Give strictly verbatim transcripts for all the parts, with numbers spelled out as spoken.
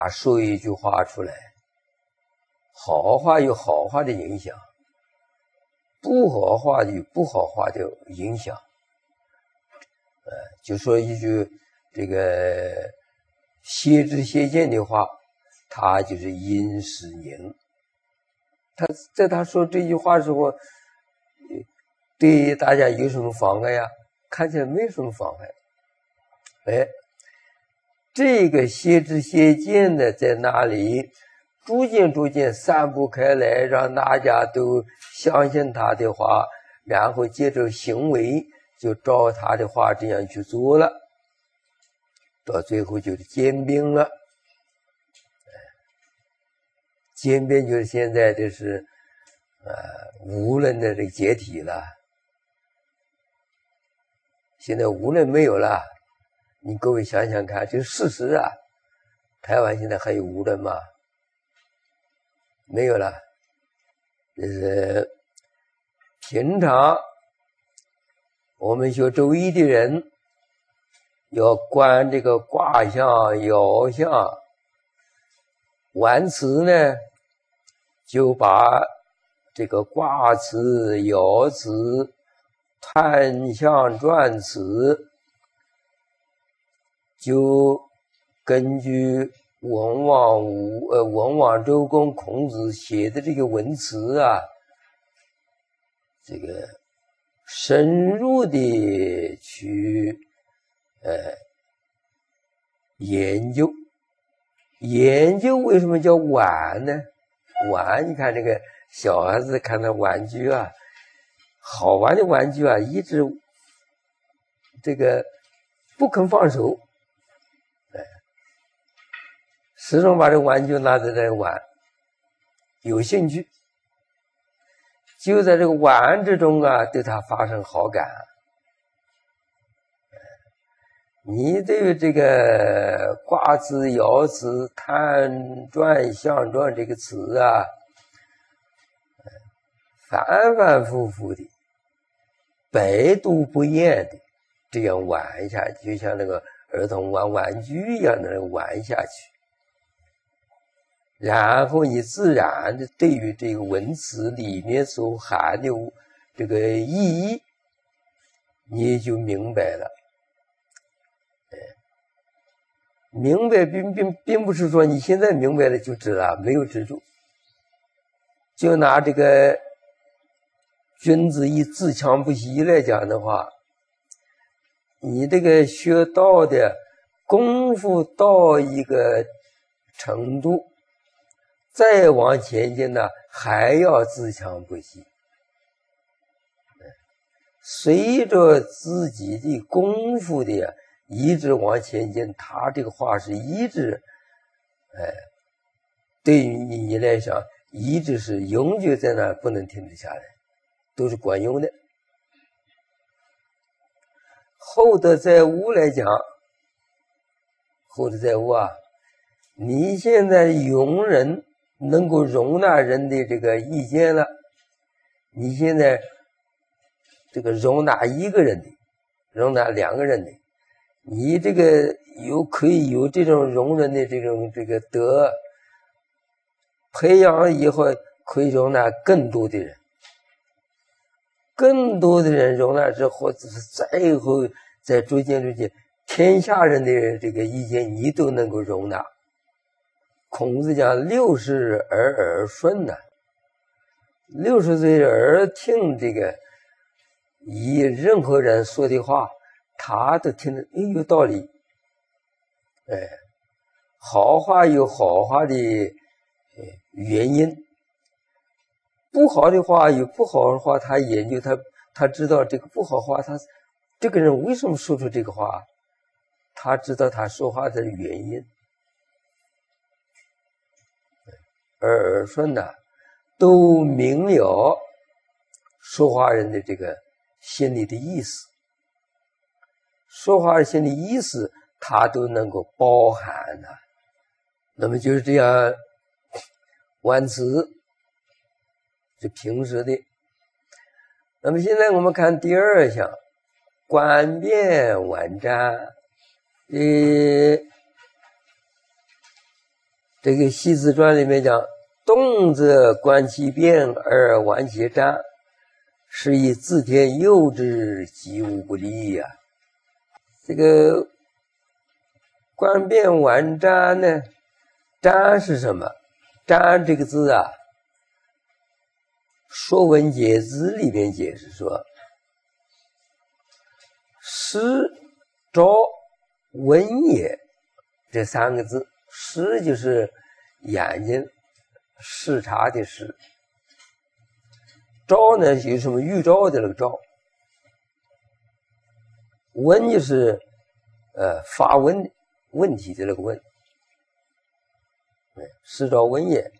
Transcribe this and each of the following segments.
说一句话出来，好话有好话的影响，不好话有不好话的影响。呃，就说一句这个邪知邪见的话，他就是因使宁。他在他说这句话的时候，对大家有什么妨碍呀？看起来没什么妨碍。哎，这个邪知邪见的在那里逐渐逐渐散布开来，让大家都相信他的话，然后接着行为就照他的话这样去做了，到最后就是兼并了。兼并就是现在这是呃无论的这个解体了，现在无论没有了，你各位想想看，这是事实啊。台湾现在还有无论吗？没有了。就是平常我们学周易的人要观这个卦象、爻象，完辞呢就把这个卦辞、爻辞、探象传辞，就根据文王武呃文王周公孔子写的这个文辞啊，这个深入的去呃研究。研究为什么叫玩呢？玩，你看这个小孩子看到玩具啊，好玩的玩具啊，一直这个不肯放手，哎，始终把这个玩具拿在这玩，有兴趣，就在这个玩之中啊，对他发生好感。你对于这个卦辞、爻辞、探传、象传这个词啊，反反复复的、百读不厌的这样玩下去，就像那个儿童玩玩具一样的玩下去，然后你自然的对于这个文词里面所含的这个意义，你就明白了。明白并并并不是说你现在明白了就知了，没有知住。就拿这个君子以自强不息来讲的话，你这个学道的功夫到一个程度，再往前进呢，还要自强不息。随着自己的功夫的一直往前进，他这个话是一直，哎，对于你来讲，一直是永久在那，不能停止下来，都是管用的。厚德载物来讲，厚德载物啊，你现在容人能够容纳人的这个意见了，你现在这个容纳一个人的，容纳两个人的。你这个有可以有这种容忍的这种这个德，培养以后可以容纳更多的人，更多的人容纳之后，再以后再逐渐逐渐，天下人的这个意见你都能够容纳。孔子讲六十而耳顺呐、啊，六十岁耳听这个以任何人说的话。他都听得哎有道理，哎，好话有好话的原因，不好的话有不好的话，他研究他他知道这个不好话，他这个人为什么说出这个话，他知道他说话的原因，而耳顺呢，都明了说话人的这个心里的意思。说话心里意思他都能够包含的、啊，那么就是这样玩词是平时的。那么现在我们看第二项，观变玩战。呃， 这个《系辞传》里面讲，动则观其变而玩其战，是以自天佑之，吉无不利呀、啊。这个观变玩战呢，战是什么？战这个字啊，《说文解字》里面解释说，视照闻也，这三个字，视就是眼睛视察的视，照呢有什么预兆的那个照，问就是呃发问问题的那个问，视照闻也，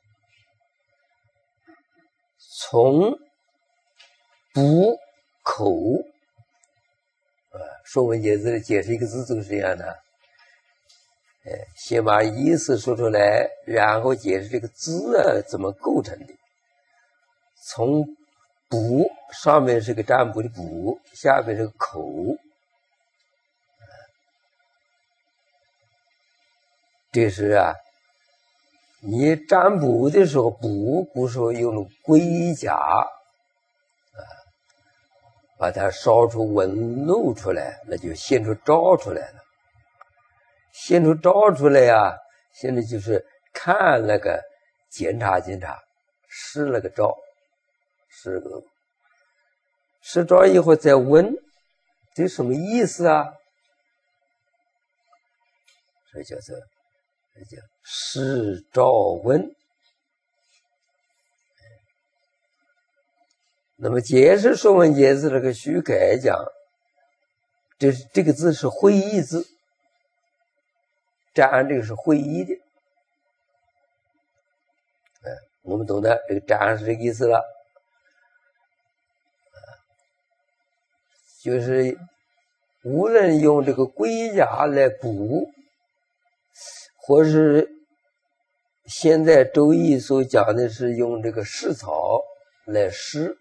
从补口。呃，说文解字解释一个字就是这样的，呃，先把意思说出来，然后解释这个字啊怎么构成的。从补上面是个占卜的卜，下面是个口。这是啊，你占卜的时候，卜不是用龟甲啊，把它烧出纹路出来，那就现出照出来了。现出照出来啊，现在就是看那个检查检查，试那个照，试个试照以后再问，这什么意思啊？这叫做这叫试照问。那么解释说文解字这个徐凯讲，这这个字是会意字，占这个是会意的。哎，我们懂得这个占是这个意思了，就是无论用这个龟甲来补，或是现在周易所讲的是用这个试草来试，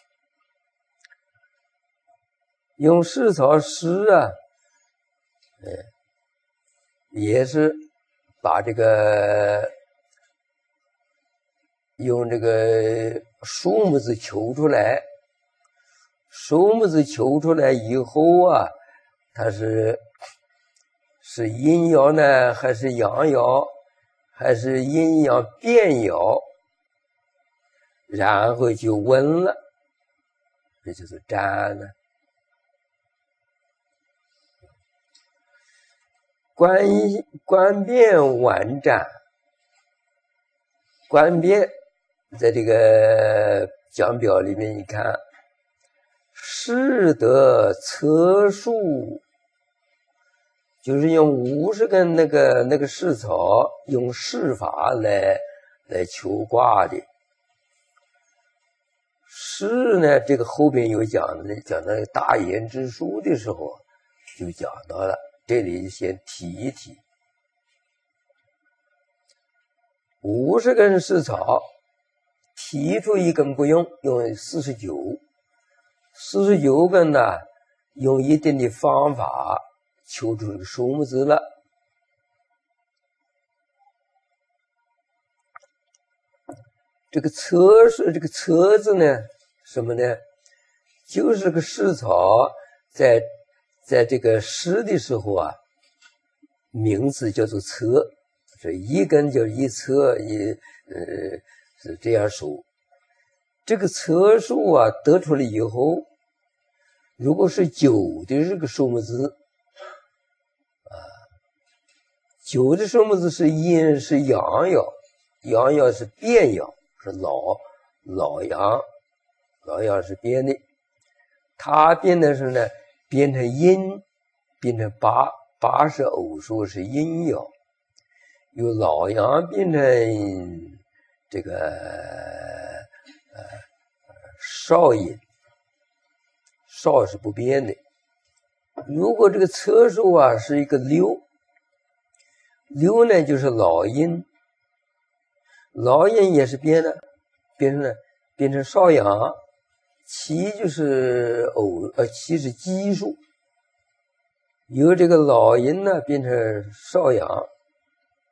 用试草试啊，呃，也是把这个用这个数目字求出来，数目字求出来以后啊，它是是阴爻呢，还是阳爻，还是阴阳变爻，然后就问了，这就是占呢。观观变玩占，观变在这个讲表里面，你看，试得测数，就是用五十根那个那个试草，用试法来来求卦的。试呢，这个后边有讲的，讲到大言之书的时候就讲到了。这里先提一提，五十根试草，提出一根不用，用四十九，四十九根呢，用一定的方法求出这个数目字了。这个测是这个测字呢，什么呢？就是个试草在。在这个试的时候啊，名字叫做测，这一根叫一测，一呃是这样数。这个测数啊得出来以后，如果是九的这个数目字啊，九的数目字是阴是阳爻，阳爻是变爻，是老老阳，老阳是变的，它变的是呢。变成阴，变成八，八是偶数，是阴爻，由老阳变成这个呃少阴，少是不变的。如果这个测数啊是一个六，六呢就是老阴，老阴也是变的，变成了变成少阳。七就是偶，呃，七是奇数，由这个老阴呢变成少阳，